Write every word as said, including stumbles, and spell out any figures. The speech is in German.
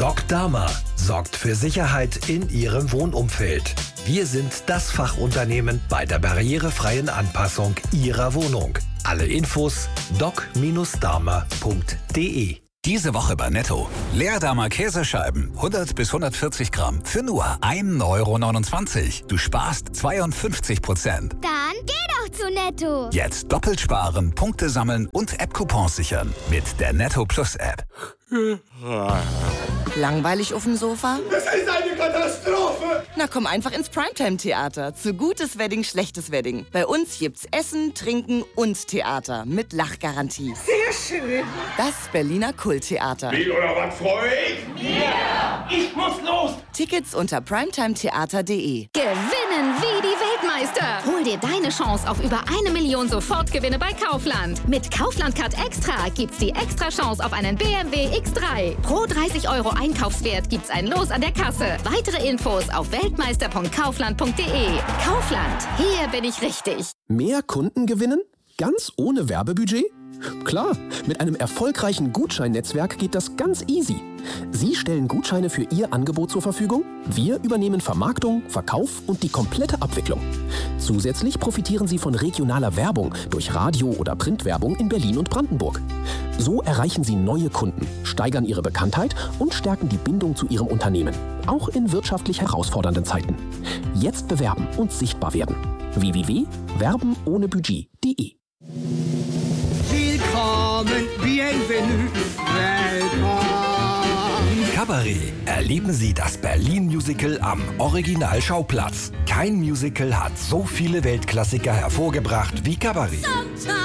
Doc Dama sorgt für Sicherheit in Ihrem Wohnumfeld. Wir sind das Fachunternehmen bei der barrierefreien Anpassung Ihrer Wohnung. Alle Infos doc Bindestrich dama punkt de. Diese Woche bei Netto. Leerdamer Käsescheiben, hundert bis hundertvierzig Gramm, für nur ein Euro neunundzwanzig. Du sparst zweiundfünfzig Prozent. Dann geh doch zu Netto. Jetzt doppelt sparen, Punkte sammeln und App-Coupons sichern mit der Netto Plus App. Langweilig auf dem Sofa? Das ist eine Katastrophe! Na komm einfach ins Primetime-Theater. Zu gutes Wedding, schlechtes Wedding. Bei uns gibt's Essen, Trinken und Theater mit Lachgarantie. Sehr schön! Das Berliner Kulttheater. Wie oder was, Freund? Yeah! Ich muss los! Tickets unter primetimetheater punkt de. Gewinnen wie die Weltmeister! Hol dir deine Chance auf über eine Million Sofortgewinne bei Kaufland. Mit Kaufland Card Extra gibt's die extra Chance auf einen B M W X drei. Pro dreißig Euro Einkaufswert gibt's ein Los an der Kasse. Weitere Infos auf weltmeister punkt kaufland punkt de. Kaufland, hier bin ich richtig. Mehr Kunden gewinnen? Ganz ohne Werbebudget? Klar, mit einem erfolgreichen Gutscheinnetzwerk geht das ganz easy. Sie stellen Gutscheine für Ihr Angebot zur Verfügung, wir übernehmen Vermarktung, Verkauf und die komplette Abwicklung. Zusätzlich profitieren Sie von regionaler Werbung durch Radio- oder Printwerbung in Berlin und Brandenburg. So erreichen Sie neue Kunden, steigern Ihre Bekanntheit und stärken die Bindung zu Ihrem Unternehmen, auch in wirtschaftlich herausfordernden Zeiten. Jetzt bewerben und sichtbar werden. w w w punkt werben ohne budget punkt de. Willkommen, bienvenue, willkommen. Cabaret. Erleben Sie das Berlin-Musical am Originalschauplatz. Kein Musical hat so viele Weltklassiker hervorgebracht wie Cabaret.